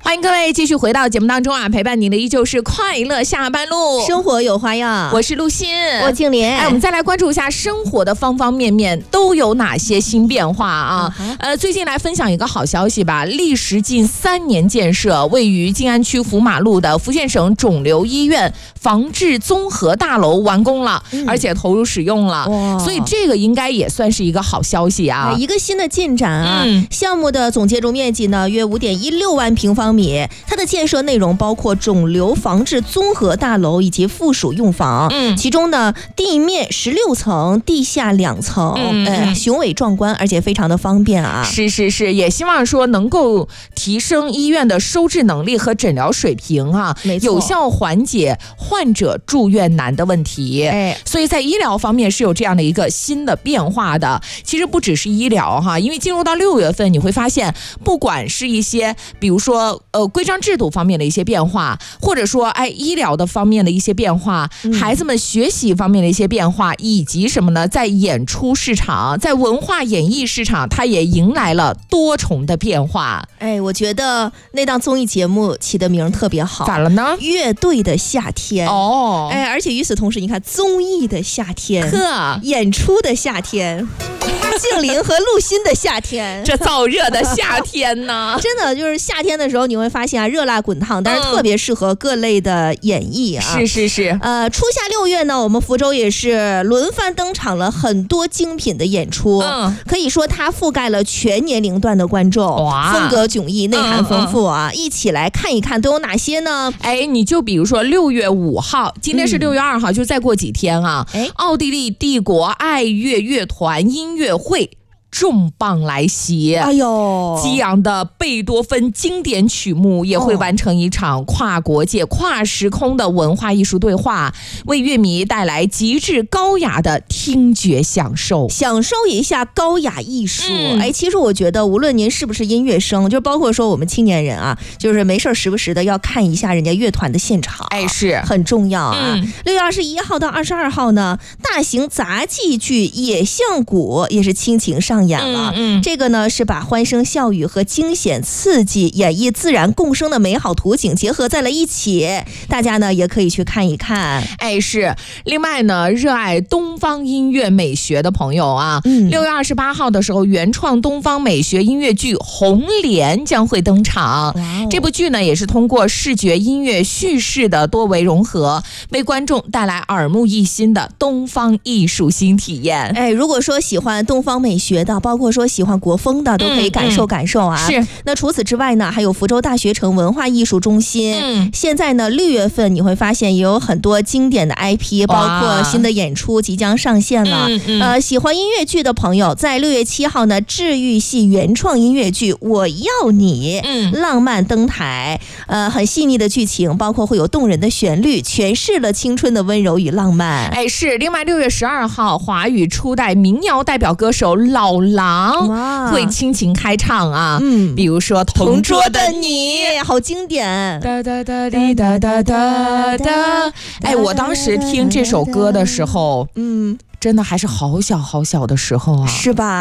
欢迎各位继续回到节目当中啊，陪伴您的依旧是快乐下班路， 生活有花样。 我是陆欣， 我静莲。 我们再来关注一下生活的方方面面都有哪些新变化啊？最近来分享一个好消息吧，历时近3年建设，位于静安区福马路的福建省肿瘤医院防治综合大楼完工了，而且投入使用了，所以这个应该也算是一个好消息啊， 一个新的进展啊。项目的总建筑面积呢约5.16万平方米。它的建设内容包括肿瘤防治综合大楼以及附属用房，其中呢地面16层，地下2层，雄伟壮观，而且非常的方便啊。 是，也希望说能够提升医院的收治能力和诊疗水平啊，有效缓解患者住院难的问题。所以在医疗方面是有这样的一个新的变化的。其实不只是医疗哈，因为进入到6月份，你会发现，不管是一些比如说规章制度方面的一些变化，或者说医疗的方面的一些变化，孩子们学习方面的一些变化，以及什么呢？在演出市场，在文化演艺市场，它也迎来了多重的变化。 我觉得那档综艺节目起的名特别好， 咋了呢？ 乐队的夏天哦， 而且与此同时，你看综艺的夏天，演出的夏天。静玲和陆欣的夏天， 这燥热的夏天呢， 真的就是夏天的时候，你会发现啊，热辣滚烫，但是特别适合各类的演绎啊。 是。 初夏6月呢，我们福州也是轮番登场了很多精品的演出，可以说它覆盖了全年龄段的观众，风格迥异，内涵丰富啊。一起来看一看都有哪些呢？ 你就比如说6月5号，今天是6月2号，就再过几天啊，奥地利帝国爱乐乐团音乐会重磅来袭，激昂的贝多芬经典曲目也会完成一场跨国界、跨时空的文化艺术对话，为乐迷带来极致高雅的听觉享受一下高雅艺术。其实我觉得无论您是不是音乐生，就包括说我们青年人啊，就是没事时不时的要看一下人家乐团的现场， 是很重要啊。6月21号到22号呢，大型杂技剧《野象谷》也是倾情上演了。这个呢是把欢声笑语和惊险刺激演绎自然共生的美好图景结合在了一起，大家呢也可以去看一看。 是。另外呢，热爱东方音乐美学的朋友啊，6月28号的时候，原创东方美学音乐剧《红莲》将会登场。这部剧呢也是通过视觉音乐叙事的多维融合，为观众带来耳目一新的东方艺术新体验。 如果说喜欢东方美学的，包括说喜欢国风的，都可以感受啊。 是。 那除此之外呢，还有福州大学城文化艺术中心。现在呢6月份你会发现也有很多经典的 IP， 包括新的演出即将上线了。喜欢音乐剧的朋友，在6月7号呢，治愈系原创音乐剧《我要你》浪漫登台。很细腻的剧情，包括会有动人的旋律，诠释了青春的温柔与浪漫。 是。另外6月12号，华语初代民谣代表歌手老狼会倾情开唱啊，比如说《同桌的你》， 好经典。 哒哒哒滴哒哒哒哒。我当时听这首歌的时候，真的还是好小的时候啊， 是吧？